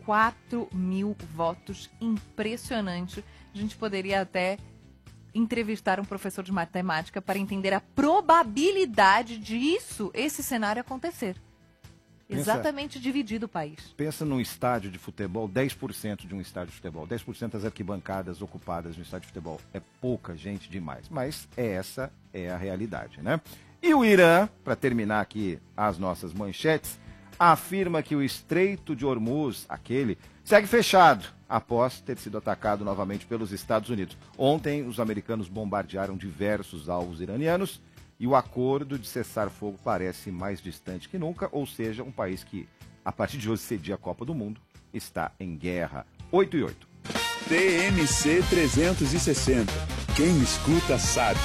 4.000 votos. Impressionante. A gente poderia até entrevistar um professor de matemática para entender a probabilidade disso, esse cenário acontecer. Exatamente dividido o país. Pensa num estádio de futebol, 10% de um estádio de futebol, 10% das arquibancadas ocupadas no estádio de futebol. É pouca gente demais, mas essa é a realidade, né? E o Irã, para terminar aqui as nossas manchetes, afirma que o Estreito de Hormuz, aquele, segue fechado após ter sido atacado novamente pelos Estados Unidos. Ontem, os americanos bombardearam diversos alvos iranianos e o acordo de cessar-fogo parece mais distante que nunca, ou seja, um país que, a partir de hoje, cedia a Copa do Mundo, está em guerra. 8 e 8. TMC 360. Quem escuta sabe.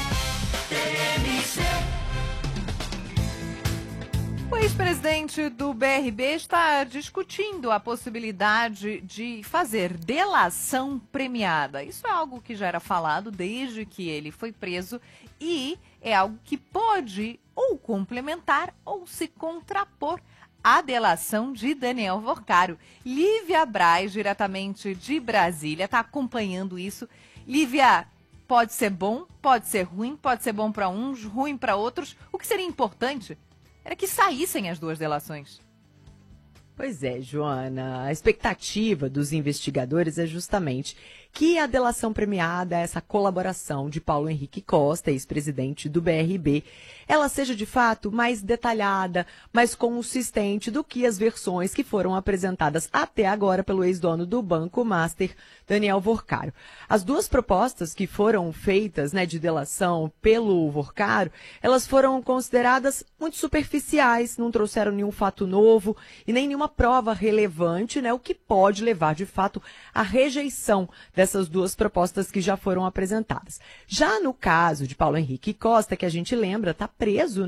O ex-presidente do BRB está discutindo a possibilidade de fazer delação premiada. Isso é algo que já era falado desde que ele foi preso e é algo que pode ou complementar ou se contrapor à delação de Daniel Worcaro. Lívia Braz, diretamente de Brasília, está acompanhando isso. Lívia, pode ser bom, pode ser ruim, pode ser bom para uns, ruim para outros. O que seria importante era que saíssem as duas delações. Pois é, Joana, a expectativa dos investigadores é justamente que a delação premiada, essa colaboração de Paulo Henrique Costa, ex-presidente do BRB, ela seja de fato mais detalhada, mais consistente do que as versões que foram apresentadas até agora pelo ex-dono do Banco Master, Daniel Worcaro. As duas propostas que foram feitas, de delação pelo Worcaro, elas foram consideradas muito superficiais, não trouxeram nenhum fato novo e nem nenhuma prova relevante, o que pode levar de fato à rejeição dessas duas propostas que já foram apresentadas. Já no caso de Paulo Henrique Costa, que a gente lembra, está preso,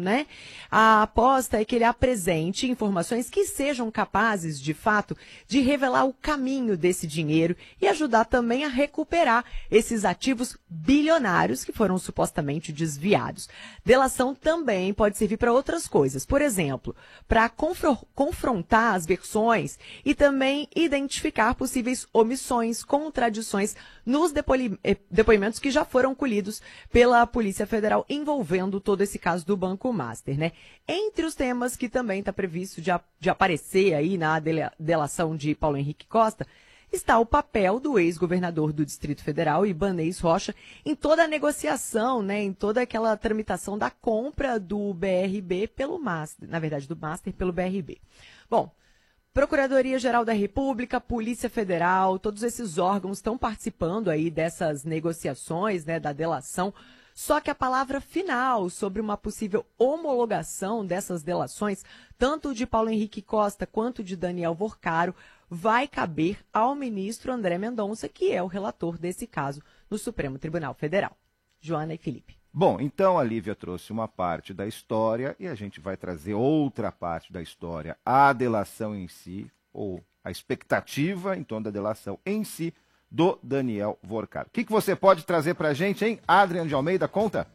A aposta é que ele apresente informações que sejam capazes, de fato, de revelar o caminho desse dinheiro e ajudar também a recuperar esses ativos bilionários que foram supostamente desviados. Delação também pode servir para outras coisas. Por exemplo, para confrontar as versões e também identificar possíveis omissões, contradições nos depoimentos que já foram colhidos pela Polícia Federal envolvendo todo esse caso do Banco Master, Entre os temas que também está previsto de aparecer aí na delação de Paulo Henrique Costa, está o papel do ex-governador do Distrito Federal, Ibanez Rocha, em toda a negociação, em toda aquela tramitação da compra do BRB pelo Master, na verdade, do Master pelo BRB. Bom, Procuradoria-Geral da República, Polícia Federal, todos esses órgãos estão participando aí dessas negociações, da delação. Só que a palavra final sobre uma possível homologação dessas delações, tanto de Paulo Henrique Costa quanto de Daniel Worcaro, vai caber ao ministro André Mendonça, que é o relator desse caso no Supremo Tribunal Federal. Joana e Felipe. Bom, então a Lívia trouxe uma parte da história e a gente vai trazer outra parte da história, a delação em si, ou a expectativa em torno da delação em si do Daniel Worcaro. O que você pode trazer para a gente, hein? Adriano de Almeida, conta.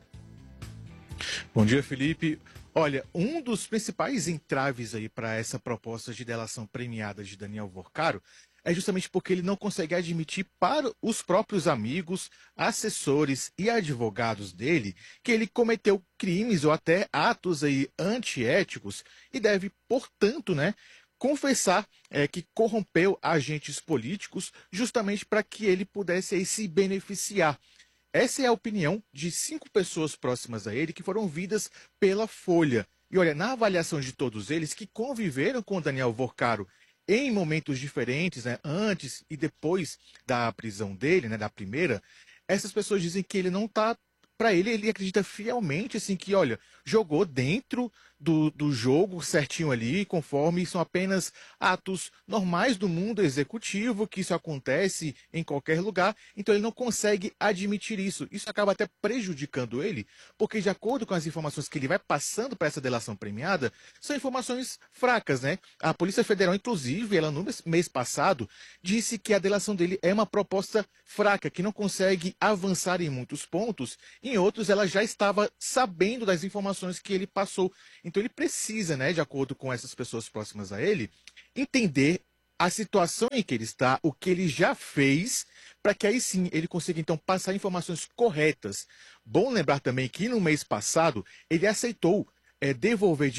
Bom dia, Felipe. Olha, um dos principais entraves aí para essa proposta de delação premiada de Daniel Worcaro é justamente porque ele não consegue admitir para os próprios amigos, assessores e advogados dele que ele cometeu crimes ou até atos aí antiéticos e deve, portanto, confessar que corrompeu agentes políticos justamente para que ele pudesse aí se beneficiar. Essa é a opinião de 5 pessoas próximas a ele que foram ouvidas pela Folha. E olha, na avaliação de todos eles que conviveram com Daniel Worcaro em momentos diferentes, antes e depois da prisão dele, da primeira, essas pessoas dizem que ele não está... Para ele acredita fielmente, assim, que, olha, jogou dentro do jogo certinho ali, conforme são apenas atos normais do mundo executivo, que isso acontece em qualquer lugar, então ele não consegue admitir isso. Isso acaba até prejudicando ele, porque de acordo com as informações que ele vai passando para essa delação premiada, são informações fracas, A Polícia Federal, inclusive, ela no mês passado, disse que a delação dele é uma proposta fraca, que não consegue avançar em muitos pontos, em outros ela já estava sabendo das informações que ele passou. Então ele precisa, de acordo com essas pessoas próximas a ele, entender a situação em que ele está, o que ele já fez, para que aí sim ele consiga então passar informações corretas. Bom lembrar também que no mês passado ele aceitou devolver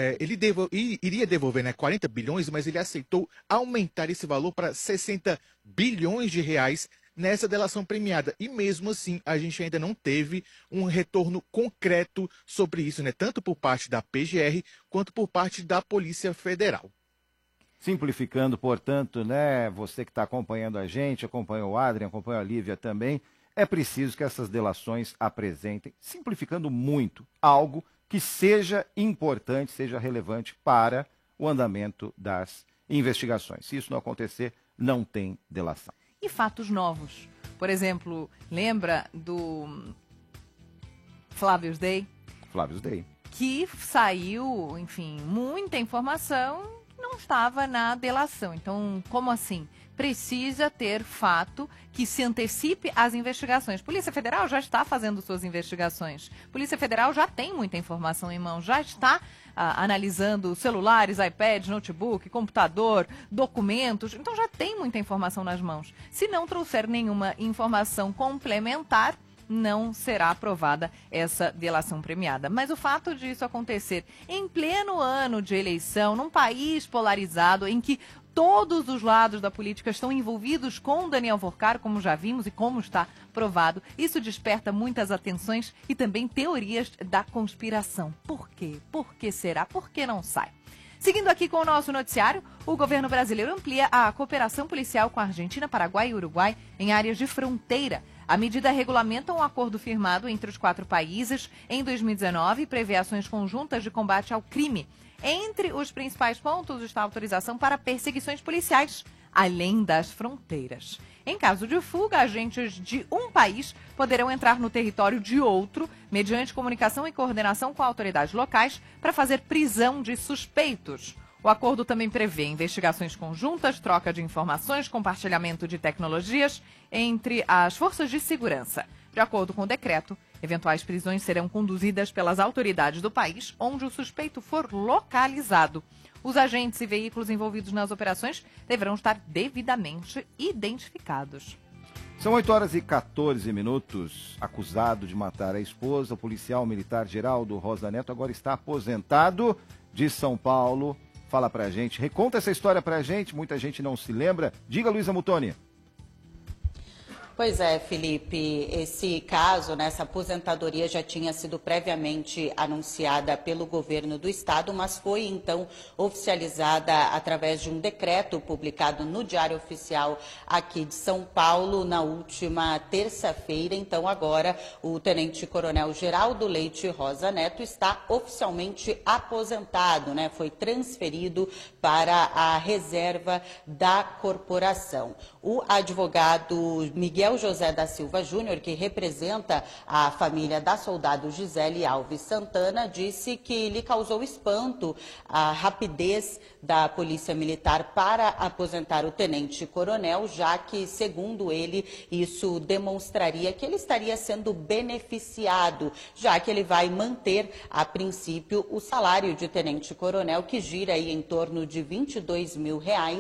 iria devolver, né, 40 bilhões, mas ele aceitou aumentar esse valor para 60 bilhões de reais nessa delação premiada. E mesmo assim, a gente ainda não teve um retorno concreto sobre isso, né, tanto por parte da PGR quanto por parte da Polícia Federal. Simplificando, portanto, né, você que está acompanhando a gente, acompanha o Adrian, acompanha a Lívia também, é preciso que essas delações apresentem, simplificando muito, algo que seja importante, seja relevante para o andamento das investigações. Se isso não acontecer, não tem delação. E fatos novos. Por exemplo, lembra do Flávio Day? Flávio Day. Que saiu, enfim, muita informação que não estava na delação. Então, como assim? Precisa ter fato que se antecipe às investigações. Polícia Federal já está fazendo suas investigações. Polícia Federal já tem muita informação em mão, já está analisando celulares, iPads, notebook, computador, documentos. Então já tem muita informação nas mãos. Se não trouxer nenhuma informação complementar, não será aprovada essa delação premiada. Mas o fato disso acontecer em pleno ano de eleição, num país polarizado, em que todos os lados da política estão envolvidos com Daniel Workar, como já vimos e como está provado, isso desperta muitas atenções e também teorias da conspiração. Por quê? Por que será? Por que não sai? Seguindo aqui com o nosso noticiário, o governo brasileiro amplia a cooperação policial com a Argentina, Paraguai e Uruguai em áreas de fronteira. A medida regulamenta um acordo firmado entre os 4 países em 2019 e prevê ações conjuntas de combate ao crime. Entre os principais pontos está a autorização para perseguições policiais, além das fronteiras. Em caso de fuga, agentes de um país poderão entrar no território de outro, mediante comunicação e coordenação com autoridades locais, para fazer prisão de suspeitos. O acordo também prevê investigações conjuntas, troca de informações, compartilhamento de tecnologias entre as forças de segurança. De acordo com o decreto, eventuais prisões serão conduzidas pelas autoridades do país onde o suspeito for localizado. Os agentes e veículos envolvidos nas operações deverão estar devidamente identificados. São 8h14. Acusado de matar a esposa, o policial militar Geraldo Rosa Neto agora está aposentado de São Paulo. Fala pra gente, reconta essa história pra gente, muita gente não se lembra. Diga, Luísa Mutoni. Pois é, Felipe, esse caso, né, essa aposentadoria já tinha sido previamente anunciada pelo governo do estado, mas foi então oficializada através de um decreto publicado no Diário Oficial aqui de São Paulo na última terça-feira. Então agora o tenente-coronel Geraldo Leite Rosa Neto está oficialmente aposentado, né? Foi transferido para a reserva da corporação. O advogado Miguel José da Silva Júnior, que representa a família da soldado Gisele Alves Santana, disse que lhe causou espanto a rapidez da Polícia Militar para aposentar o tenente-coronel, já que, segundo ele, isso demonstraria que ele estaria sendo beneficiado, já que ele vai manter, a princípio, o salário de tenente-coronel, que gira aí em torno de R$22 mil,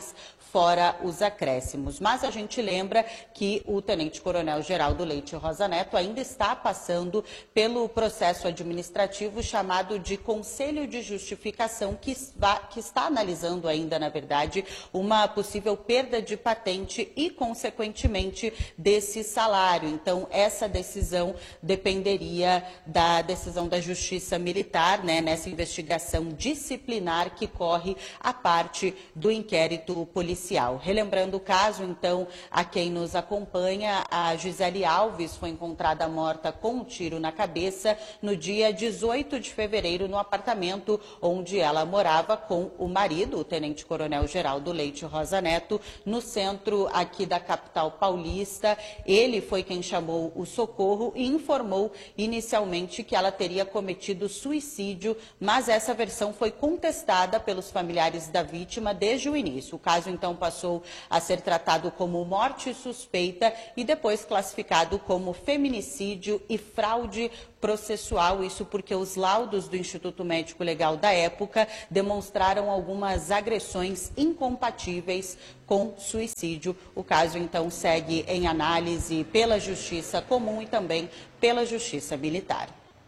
fora os acréscimos. Mas a gente lembra que o tenente-coronel Geraldo Leite Rosa Neto ainda está passando pelo processo administrativo chamado de Conselho de Justificação, que está analisando ainda, na verdade, uma possível perda de patente e, consequentemente, desse salário. Então, essa decisão dependeria da decisão da Justiça Militar, né, nessa investigação disciplinar que corre a parte do inquérito policial. Relembrando o caso, então, a quem nos acompanha, a Gisele Alves foi encontrada morta com um tiro na cabeça no dia 18 de fevereiro no apartamento onde ela morava com o marido, o tenente-coronel Geraldo Leite Rosa Neto, no centro aqui da capital paulista. Ele foi quem chamou o socorro e informou inicialmente que ela teria cometido suicídio, mas essa versão foi contestada pelos familiares da vítima desde o início. O caso, então, passou a ser tratado como morte suspeita e depois classificado como feminicídio e fraude processual, isso porque os laudos do Instituto Médico Legal da época demonstraram algumas agressões incompatíveis com suicídio. O caso, então, segue em análise pela Justiça Comum e também pela Justiça Militar.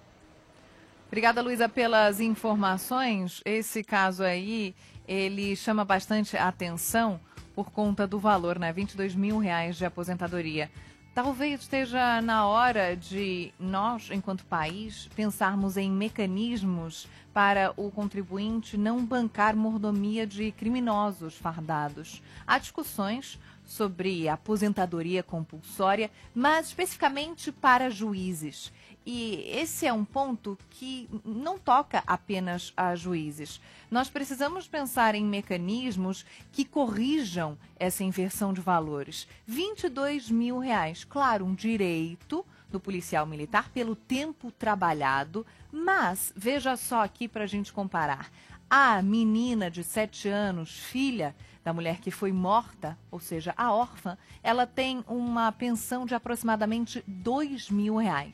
Obrigada, Luísa, pelas informações. Esse caso aí, ele chama bastante atenção por conta do valor, né? R$22 mil de aposentadoria. Talvez esteja na hora de nós, enquanto país, pensarmos em mecanismos para o contribuinte não bancar mordomia de criminosos fardados. Há discussões sobre aposentadoria compulsória, mas especificamente para juízes. E esse é um ponto que não toca apenas a juízes. Nós precisamos pensar em mecanismos que corrijam essa inversão de valores. R$22 mil, claro, um direito do policial militar pelo tempo trabalhado, mas veja só aqui para a gente comparar. A menina de 7 anos, filha da mulher que foi morta, ou seja, a órfã, ela tem uma pensão de aproximadamente R$2 mil.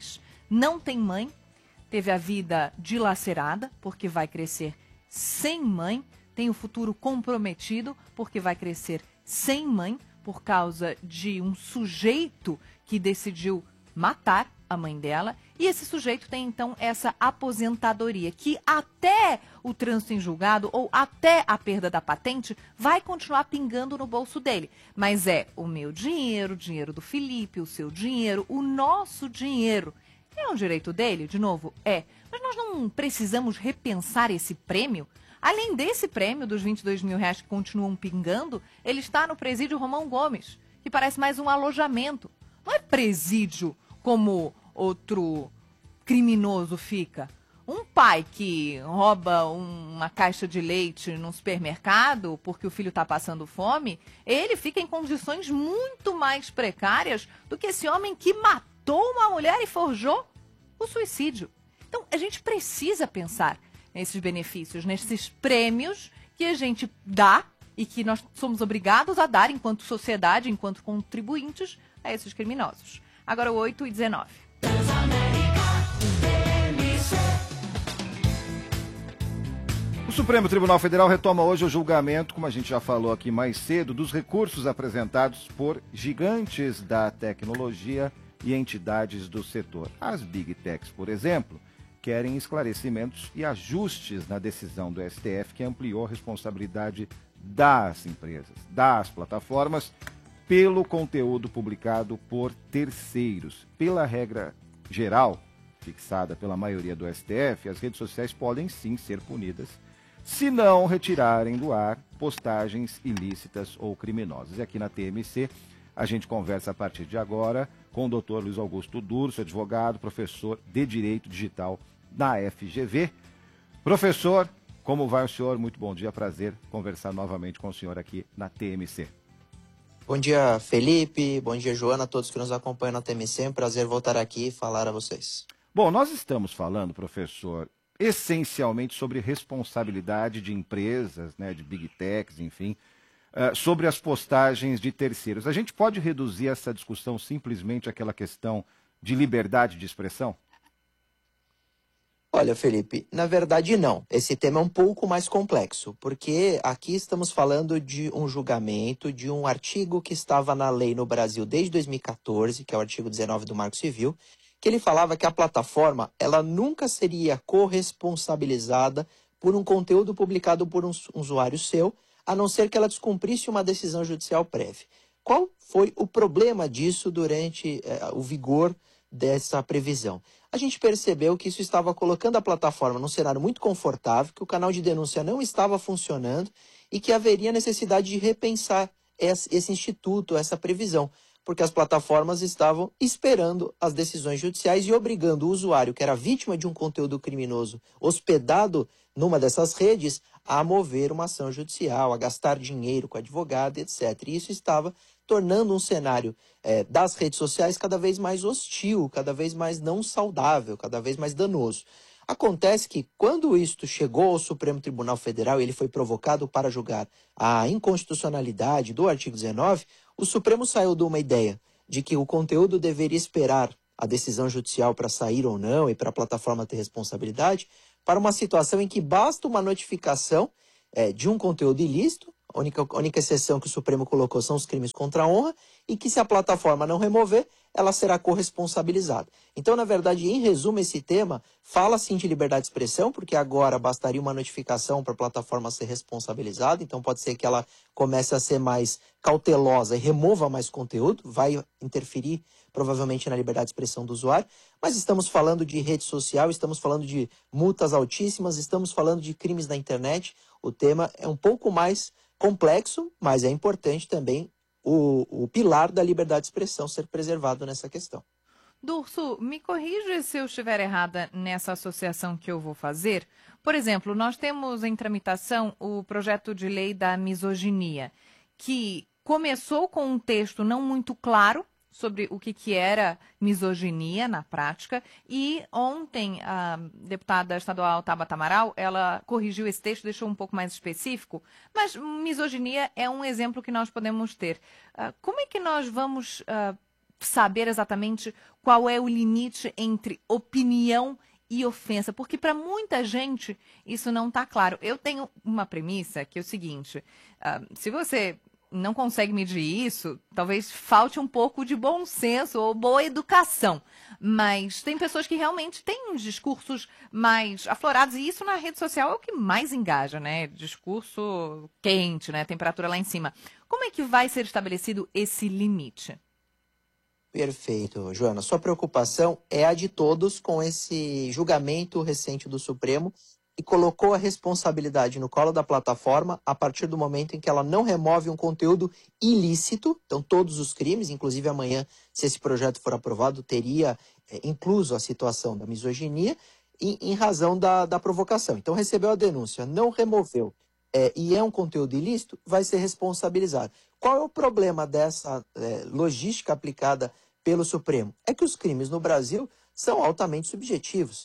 Não tem mãe, teve a vida dilacerada, porque vai crescer sem mãe, tem o futuro comprometido, porque vai crescer sem mãe, por causa de um sujeito que decidiu matar a mãe dela, e esse sujeito tem então essa aposentadoria, que até o trânsito em julgado ou até a perda da patente vai continuar pingando no bolso dele. Mas é o meu dinheiro, o dinheiro do Felipe, o seu dinheiro, o nosso dinheiro. É um direito dele, de novo? É. Mas nós não precisamos repensar esse prêmio? Além desse prêmio dos R$22 mil que continuam pingando, ele está no presídio Romão Gomes, que parece mais um alojamento. Não é presídio como outro criminoso fica. Um pai que rouba uma caixa de leite num supermercado porque o filho está passando fome, ele fica em condições muito mais precárias do que esse homem que matou uma mulher e forjou o suicídio. Então, a gente precisa pensar nesses benefícios, nesses prêmios que a gente dá e que nós somos obrigados a dar enquanto sociedade, enquanto contribuintes a esses criminosos. Agora, 8h19. O Supremo Tribunal Federal retoma hoje o julgamento, como a gente já falou aqui mais cedo, dos recursos apresentados por gigantes da tecnologia e entidades do setor. As Big Techs, por exemplo, querem esclarecimentos e ajustes na decisão do STF que ampliou a responsabilidade das empresas, das plataformas, pelo conteúdo publicado por terceiros. Pela regra geral, fixada pela maioria do STF, as redes sociais podem sim ser punidas se não retirarem do ar postagens ilícitas ou criminosas. E aqui na TMC, a gente conversa a partir de agora com o Dr. Luiz Augusto Durso, advogado, professor de Direito Digital da FGV. Professor, como vai o senhor? Muito bom dia, prazer conversar novamente com o senhor aqui na TMC. Bom dia, Felipe, bom dia, Joana, a todos que nos acompanham na TMC, é um prazer voltar aqui e falar a vocês. Bom, nós estamos falando, professor, essencialmente sobre responsabilidade de empresas, né, de Big Techs, enfim, sobre as postagens de terceiros. A gente pode reduzir essa discussão simplesmente àquela questão de liberdade de expressão? Olha, Felipe, na verdade não. Esse tema é um pouco mais complexo, porque aqui estamos falando de um julgamento de um artigo que estava na lei no Brasil desde 2014, que é o artigo 19 do Marco Civil, que ele falava que a plataforma ela nunca seria corresponsabilizada por um conteúdo publicado por um usuário seu, a não ser que ela descumprisse uma decisão judicial prévia. Qual foi o problema disso durante o vigor dessa previsão? A gente percebeu que isso estava colocando a plataforma num cenário muito confortável, que o canal de denúncia não estava funcionando e que haveria necessidade de repensar esse instituto, essa previsão, porque as plataformas estavam esperando as decisões judiciais e obrigando o usuário, que era vítima de um conteúdo criminoso hospedado numa dessas redes, a mover uma ação judicial, a gastar dinheiro com advogado, etc. E isso estava tornando um cenário das redes sociais cada vez mais hostil, cada vez mais não saudável, cada vez mais danoso. Acontece que quando isto chegou ao Supremo Tribunal Federal e ele foi provocado para julgar a inconstitucionalidade do artigo 19, o Supremo saiu de uma ideia de que o conteúdo deveria esperar a decisão judicial para sair ou não e para a plataforma ter responsabilidade, para uma situação em que basta uma notificação de um conteúdo ilícito, a única exceção que o Supremo colocou são os crimes contra a honra, e que se a plataforma não remover, ela será corresponsabilizada. Então, na verdade, em resumo, esse tema fala sim de liberdade de expressão, porque agora bastaria uma notificação para a plataforma ser responsabilizada, então pode ser que ela comece a ser mais cautelosa e remova mais conteúdo, vai interferir provavelmente na liberdade de expressão do usuário, mas estamos falando de rede social, estamos falando de multas altíssimas, estamos falando de crimes na internet. O tema é um pouco mais complexo, mas é importante também o pilar da liberdade de expressão ser preservado nessa questão. Durso, me corrija se eu estiver errada nessa associação que eu vou fazer. Por exemplo, nós temos em tramitação o projeto de lei da misoginia, que começou com um texto não muito claro sobre o que era misoginia na prática, e ontem a deputada estadual Tabata Amaral, ela corrigiu esse texto, deixou um pouco mais específico, mas misoginia é um exemplo que nós podemos ter. Como é que nós vamos saber exatamente qual é o limite entre opinião e ofensa? Porque para muita gente isso não está claro. Eu tenho uma premissa que é o seguinte, se você não consegue medir isso, talvez falte um pouco de bom senso ou boa educação. Mas tem pessoas que realmente têm uns discursos mais aflorados, e isso na rede social é o que mais engaja, né? Discurso quente, né? Temperatura lá em cima. Como é que vai ser estabelecido esse limite? Perfeito, Joana. Sua preocupação é a de todos com esse julgamento recente do Supremo, e colocou a responsabilidade no colo da plataforma a partir do momento em que ela não remove um conteúdo ilícito. Então, todos os crimes, inclusive amanhã, se esse projeto for aprovado, teria incluso a situação da misoginia, em razão da provocação. Então, recebeu a denúncia, não removeu, e é um conteúdo ilícito, vai ser responsabilizado. Qual é o problema dessa logística aplicada pelo Supremo? É que os crimes no Brasil são altamente subjetivos.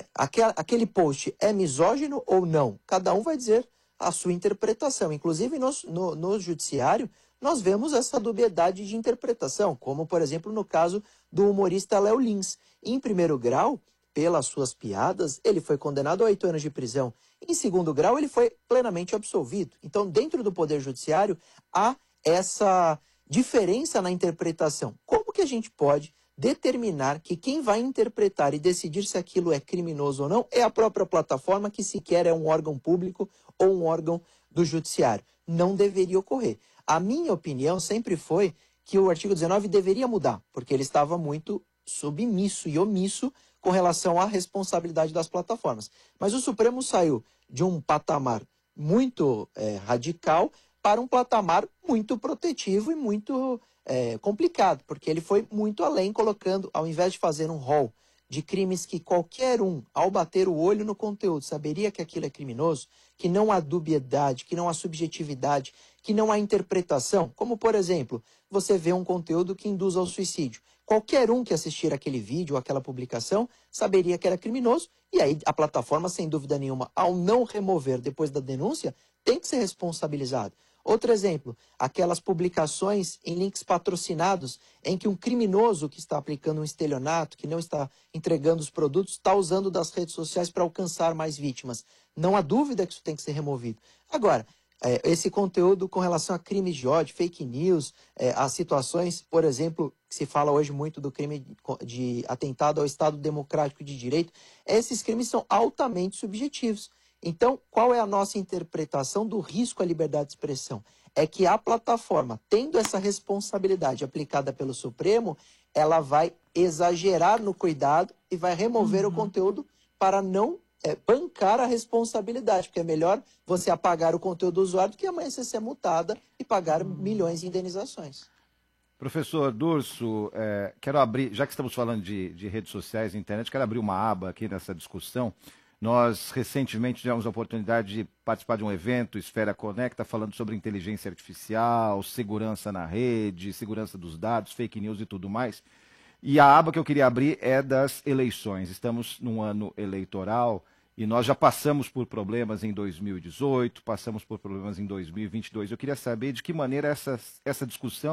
Aquele post é misógino ou não? Cada um vai dizer a sua interpretação. Inclusive, no judiciário, nós vemos essa dubiedade de interpretação, como, por exemplo, no caso do humorista Léo Lins. Em primeiro grau, pelas suas piadas, ele foi condenado a 8 anos de prisão. Em segundo grau, ele foi plenamente absolvido. Então, dentro do Poder Judiciário, há essa diferença na interpretação. Como que a gente pode determinar que quem vai interpretar e decidir se aquilo é criminoso ou não é a própria plataforma, que sequer é um órgão público ou um órgão do judiciário? Não deveria ocorrer. A minha opinião sempre foi que o artigo 19 deveria mudar, porque ele estava muito submisso e omisso com relação à responsabilidade das plataformas. Mas o Supremo saiu de um patamar muito radical para um patamar muito protetivo e muito complicado, porque ele foi muito além, colocando, ao invés de fazer um rol de crimes que qualquer um, ao bater o olho no conteúdo, saberia que aquilo é criminoso, que não há dubiedade, que não há subjetividade, que não há interpretação, como, por exemplo, você vê um conteúdo que induz ao suicídio. Qualquer um que assistir aquele vídeo ou aquela publicação saberia que era criminoso, e aí a plataforma, sem dúvida nenhuma, ao não remover depois da denúncia, tem que ser responsabilizado. Outro exemplo, aquelas publicações em links patrocinados, em que um criminoso que está aplicando um estelionato, que não está entregando os produtos, está usando das redes sociais para alcançar mais vítimas. Não há dúvida que isso tem que ser removido. Agora, esse conteúdo com relação a crimes de ódio, fake news, as situações, por exemplo, que se fala hoje muito do crime de atentado ao Estado Democrático de Direito, esses crimes são altamente subjetivos. Então, qual é a nossa interpretação do risco à liberdade de expressão? É que a plataforma, tendo essa responsabilidade aplicada pelo Supremo, ela vai exagerar no cuidado e vai remover o conteúdo para não bancar a responsabilidade, porque é melhor você apagar o conteúdo do usuário do que amanhã você ser multada e pagar milhões de indenizações. Professor Durso, quero abrir, já que estamos falando de redes sociais e internet, quero abrir uma aba aqui nessa discussão. Nós, recentemente, tivemos a oportunidade de participar de um evento, Esfera Conecta, falando sobre inteligência artificial, segurança na rede, segurança dos dados, fake news e tudo mais. E a aba que eu queria abrir é das eleições. Estamos num ano eleitoral e nós já passamos por problemas em 2018, passamos por problemas em 2022. Eu queria saber de que maneira essa discussão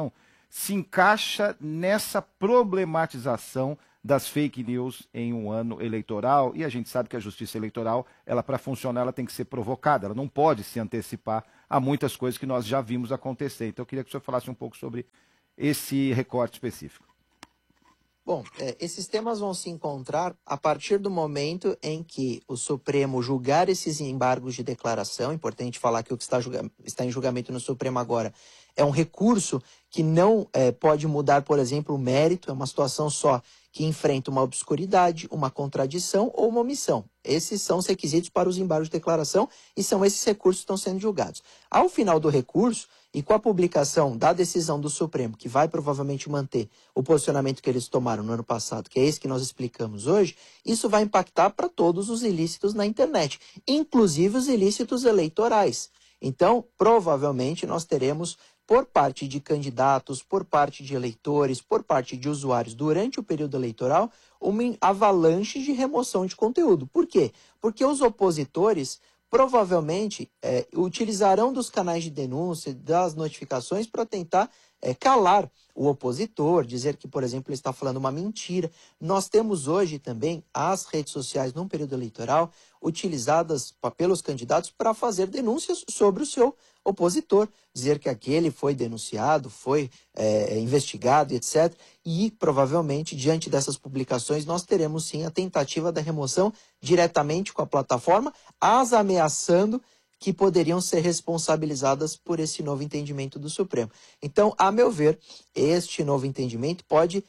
se encaixa nessa problematização das fake news em um ano eleitoral, e a gente sabe que a justiça eleitoral, ela para funcionar, ela tem que ser provocada, ela não pode se antecipar a muitas coisas que nós já vimos acontecer. Então eu queria que o senhor falasse um pouco sobre esse recorte específico. Bom, esses temas vão se encontrar a partir do momento em que o Supremo julgar esses embargos de declaração. Importante falar que o que está em julgamento no Supremo agora é um recurso que não pode mudar, por exemplo, o mérito, é uma situação só que enfrenta uma obscuridade, uma contradição ou uma omissão. Esses são os requisitos para os embargos de declaração e são esses recursos que estão sendo julgados. Ao final do recurso, e com a publicação da decisão do Supremo, que vai provavelmente manter o posicionamento que eles tomaram no ano passado, que é esse que nós explicamos hoje, isso vai impactar para todos os ilícitos na internet, inclusive os ilícitos eleitorais. Então, provavelmente, nós teremos, por parte de candidatos, por parte de eleitores, por parte de usuários, durante o período eleitoral, uma avalanche de remoção de conteúdo. Por quê? Porque os opositores provavelmente utilizarão dos canais de denúncia, das notificações, para tentar calar o opositor, dizer que, por exemplo, ele está falando uma mentira. Nós temos hoje também as redes sociais, num período eleitoral, utilizadas pelos candidatos para fazer denúncias sobre o seu opositor, dizer que aquele foi denunciado, foi investigado, etc. E, provavelmente, diante dessas publicações, nós teremos, sim, a tentativa da remoção diretamente com a plataforma, as ameaçando que poderiam ser responsabilizadas por esse novo entendimento do Supremo. Então, a meu ver, este novo entendimento pode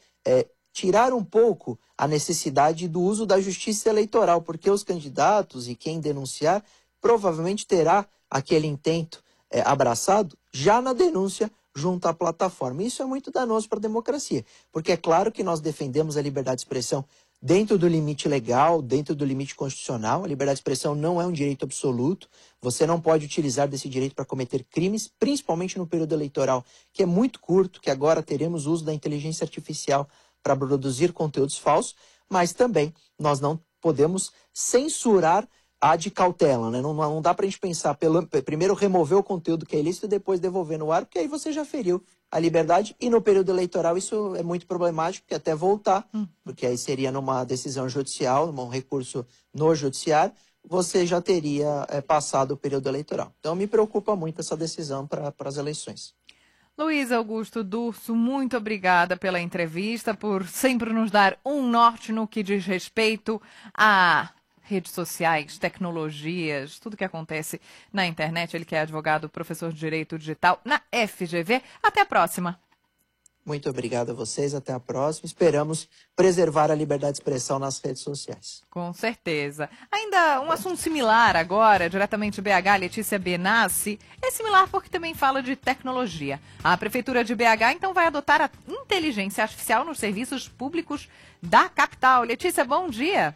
tirar um pouco a necessidade do uso da justiça eleitoral, porque os candidatos e quem denunciar provavelmente terá aquele intento abraçado já na denúncia junto à plataforma. Isso é muito danoso para a democracia, porque é claro que nós defendemos a liberdade de expressão dentro do limite legal, dentro do limite constitucional. A liberdade de expressão não é um direito absoluto. Você não pode utilizar desse direito para cometer crimes, principalmente no período eleitoral, que é muito curto, que agora teremos o uso da inteligência artificial para produzir conteúdos falsos, mas também nós não podemos censurar a de cautela, né? Não dá para a gente pensar, primeiro remover o conteúdo que é ilícito e depois devolver no ar, porque aí você já feriu a liberdade, e no período eleitoral isso é muito problemático, porque até voltar, porque aí seria numa decisão judicial, um recurso no judiciário, você já teria passado o período eleitoral. Então me preocupa muito essa decisão para as eleições. Luiz Augusto Durso, muito obrigada pela entrevista, por sempre nos dar um norte no que diz respeito a redes sociais, tecnologias, tudo que acontece na internet. Ele que é advogado, professor de Direito Digital na FGV. Até a próxima. Muito obrigado a vocês, até a próxima. Esperamos preservar a liberdade de expressão nas redes sociais. Com certeza. Ainda um assunto similar agora, diretamente de BH, Letícia Benassi. É similar porque também fala de tecnologia. A Prefeitura de BH, então, vai adotar a inteligência artificial nos serviços públicos da capital. Letícia, bom dia.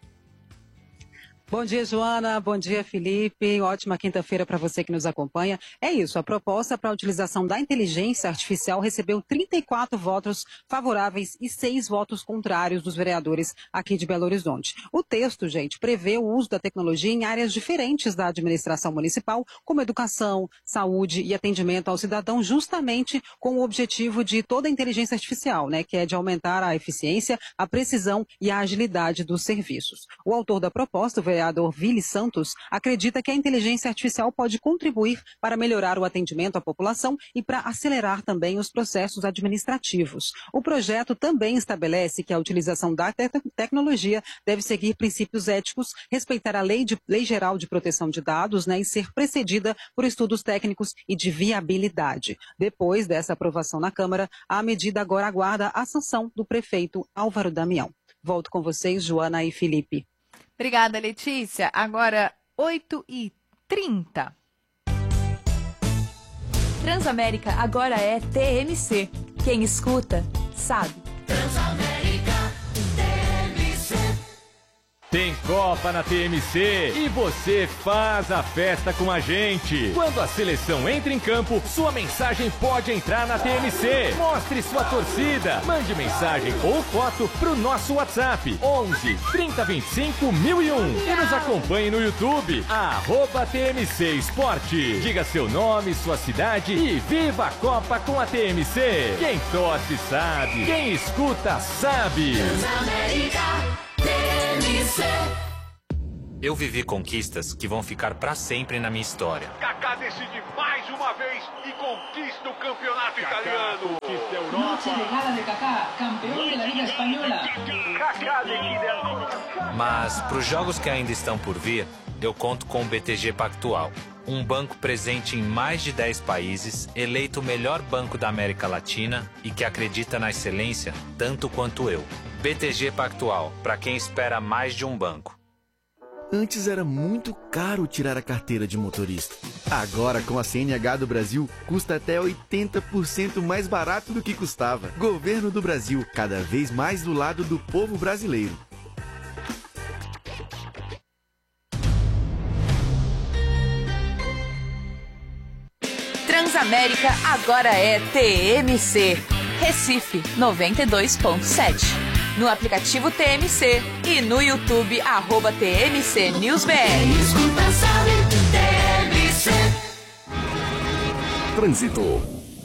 Bom dia, Joana. Bom dia, Felipe. Ótima quinta-feira para você que nos acompanha. É isso, a proposta para a utilização da inteligência artificial recebeu 34 votos favoráveis e 6 votos contrários dos vereadores aqui de Belo Horizonte. O texto, gente, prevê o uso da tecnologia em áreas diferentes da administração municipal, como educação, saúde e atendimento ao cidadão, justamente com o objetivo de toda a inteligência artificial, né, que é de aumentar a eficiência, a precisão e a agilidade dos serviços. O autor da proposta, o vereador Vili Santos, acredita que a inteligência artificial pode contribuir para melhorar o atendimento à população e para acelerar também os processos administrativos. O projeto também estabelece que a utilização da tecnologia deve seguir princípios éticos, respeitar a Lei Geral de Proteção de Dados, né, e ser precedida por estudos técnicos e de viabilidade. Depois dessa aprovação na Câmara, a medida agora aguarda a sanção do prefeito Álvaro Damião. Volto com vocês, Joana e Felipe. Obrigada, Letícia. Agora, 8h30. Transamérica agora é TMC. Quem escuta, sabe. Transamérica, TMC. Tem Copa na TMC e você faz a festa com a gente. Quando a seleção entra em campo, sua mensagem pode entrar na TMC. Mostre sua torcida. Mande mensagem ou foto pro nosso WhatsApp 11 3025 1001 e nos acompanhe no YouTube @TMC Esporte. Diga seu nome, sua cidade e viva a Copa com a TMC. Quem torce sabe, quem escuta sabe. Eu vivi conquistas que vão ficar pra sempre na minha história. Kaká decide mais uma vez e conquista o campeonato italiano. Conquista a Europa. Chegada de Kaká, campeão da Liga Espanhola. Kaká decide. Mas pros jogos que ainda estão por vir, eu conto com o BTG Pactual. Um banco presente em mais de 10 países, eleito o melhor banco da América Latina e que acredita na excelência tanto quanto eu. BTG Pactual, para quem espera mais de um banco. Antes era muito caro tirar a carteira de motorista. Agora, com a CNH do Brasil, custa até 80% mais barato do que custava. Governo do Brasil, cada vez mais do lado do povo brasileiro. Transamérica agora é TMC. Recife 92.7. No aplicativo TMC e no YouTube @TMC NewsBR. Trânsito.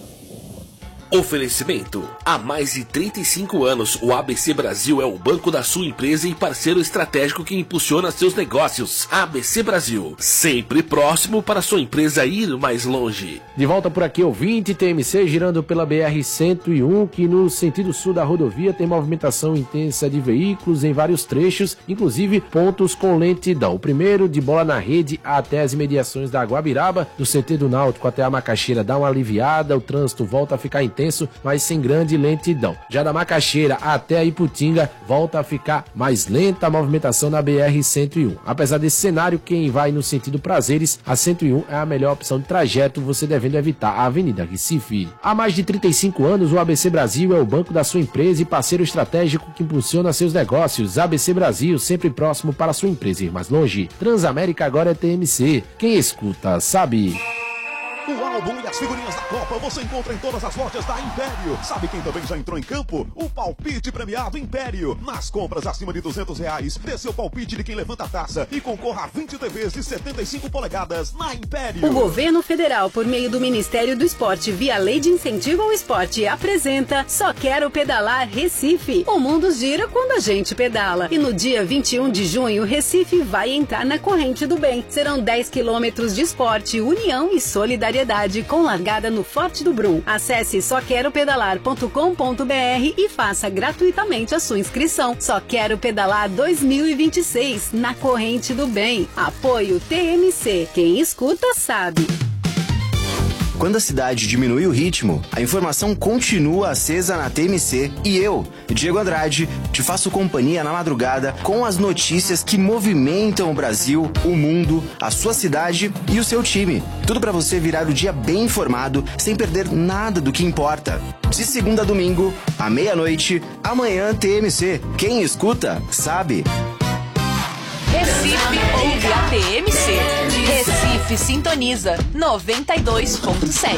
Oferecimento. Há mais de 35 anos, o ABC Brasil é o banco da sua empresa e parceiro estratégico que impulsiona seus negócios. ABC Brasil, sempre próximo para sua empresa ir mais longe. De volta por aqui, ouvinte, TMC girando pela BR-101, que no sentido sul da rodovia tem movimentação intensa de veículos em vários trechos, inclusive pontos com lentidão. O primeiro, de Bola na Rede até as imediações da Guabiraba, do CT do Náutico até a Macaxeira dá uma aliviada, o trânsito volta a ficar intenso, mas sem grande lentidão. Já da Macaxeira até a Iputinga volta a ficar mais lenta a movimentação na BR-101. Apesar desse cenário, quem vai no sentido Prazeres, a 101 é a melhor opção de trajeto, você devendo evitar a Avenida Recife. Há mais de 35 anos, o ABC Brasil é o banco da sua empresa e parceiro estratégico que impulsiona seus negócios. ABC Brasil, sempre próximo para a sua empresa ir mais longe. Transamérica agora é TMC. Quem escuta, sabe. O álbum e as figurinhas da Copa você encontra em todas as lojas da Império. Sabe quem também já entrou em campo? O palpite premiado Império. Nas compras acima de R$200, dê seu palpite de quem levanta a taça e concorra a 20 TVs de 75 polegadas na Império. O governo federal, por meio do Ministério do Esporte, via Lei de Incentivo ao Esporte, apresenta Só Quero Pedalar Recife. O mundo gira quando a gente pedala. E no dia 21 de junho, Recife vai entrar na corrente do bem. Serão 10 quilômetros de esporte, união e solidariedade, com largada no Forte do Brum. Acesse soqueropedalar.com.br e faça gratuitamente a sua inscrição. Só Quero Pedalar 2026, na corrente do bem. Apoio TMC. Quem escuta sabe. Quando a cidade diminui o ritmo, a informação continua acesa na TMC e eu, Diego Andrade, te faço companhia na madrugada com as notícias que movimentam o Brasil, o mundo, a sua cidade e o seu time. Tudo para você virar o dia bem informado, sem perder nada do que importa. De segunda a domingo, à meia-noite, amanhã TMC. Quem escuta, sabe. Recife ouve a TMC. Recife sintoniza 92.7.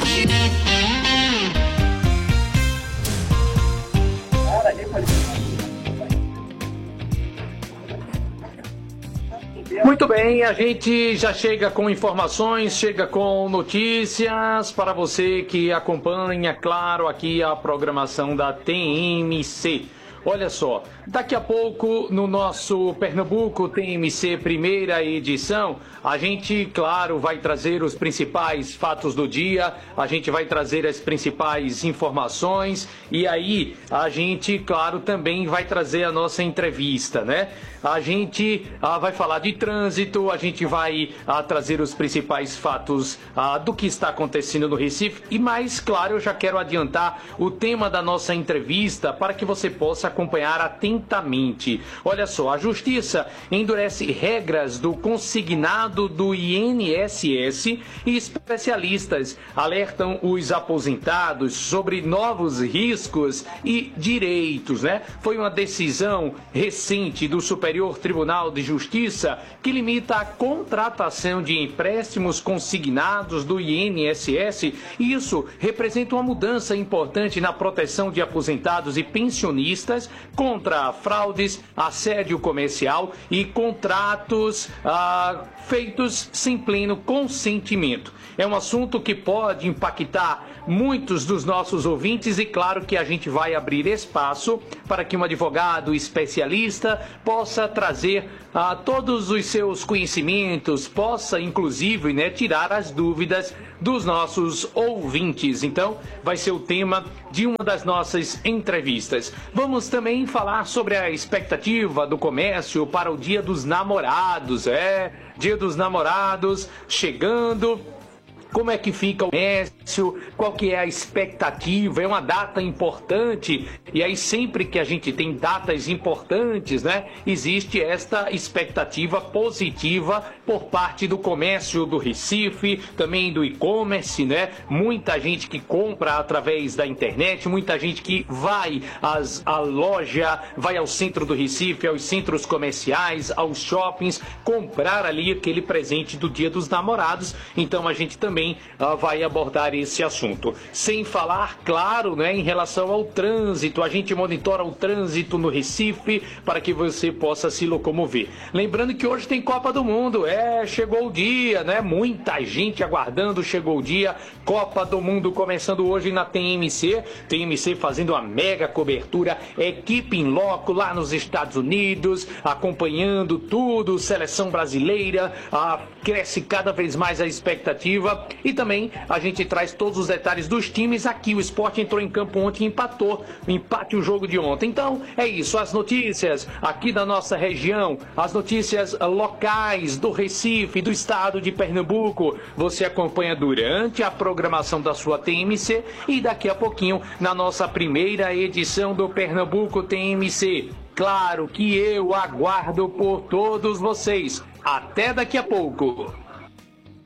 Muito bem, a gente já chega com informações, chega com notícias para você que acompanha, claro, aqui a programação da TMC. Olha só, daqui a pouco no nosso Pernambuco TMC primeira edição, a gente, claro, vai trazer os principais fatos do dia, a gente vai trazer as principais informações e aí a gente, claro, também vai trazer a nossa entrevista, né? A gente vai falar de trânsito, a gente vai trazer os principais fatos do que está acontecendo no Recife e mais, claro, eu já quero adiantar o tema da nossa entrevista para que você possa acompanhar atentamente. Olha só, a Justiça endurece regras do consignado do INSS e especialistas alertam os aposentados sobre novos riscos e direitos, né? Foi uma decisão recente do Superior Tribunal de Justiça que limita a contratação de empréstimos consignados do INSS. Isso representa uma mudança importante na proteção de aposentados e pensionistas contra fraudes, assédio comercial e contratos feitos sem pleno consentimento. É um assunto que pode impactar muitos dos nossos ouvintes e claro que a gente vai abrir espaço para que um advogado especialista possa trazer todos os seus conhecimentos, possa inclusive, né, tirar as dúvidas dos nossos ouvintes. Então, vai ser o tema de uma das nossas entrevistas. Vamos também falar sobre a expectativa do comércio para o Dia dos Namorados. Dia dos Namorados chegando. Como é que fica o comércio? Qual que é a expectativa? É uma data importante e aí sempre que a gente tem datas importantes, né, existe esta expectativa positiva por parte do comércio do Recife, também do e-commerce, né? Muita gente que compra através da internet, muita gente que vai à loja, vai ao centro do Recife, aos centros comerciais, aos shoppings, comprar ali aquele presente do Dia dos Namorados. Então a gente também vai abordar esse assunto. Sem falar, claro, né, em relação ao trânsito. A gente monitora o trânsito no Recife para que você possa se locomover. Lembrando que hoje tem Copa do Mundo. Chegou o dia, né? Muita gente aguardando, chegou o dia. Copa do Mundo começando hoje na TMC. TMC fazendo uma mega cobertura. Equipe em loco lá nos Estados Unidos, acompanhando tudo. Seleção brasileira. Cresce cada vez mais a expectativa. E também a gente traz todos os detalhes dos times aqui. O Sport entrou em campo ontem e empatou. Empate o jogo de ontem. Então, é isso. As notícias aqui da nossa região, as notícias locais do Recife, do estado de Pernambuco, você acompanha durante a programação da sua TMC e daqui a pouquinho na nossa primeira edição do Pernambuco TMC. Claro que eu aguardo por todos vocês. Até daqui a pouco.